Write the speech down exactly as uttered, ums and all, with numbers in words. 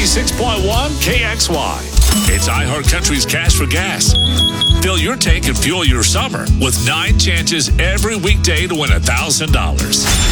ninety-six point one K X Y. It's iHeartCountry's Cash for Gas. Fill your tank and fuel your summer with nine chances every weekday to win one thousand dollars.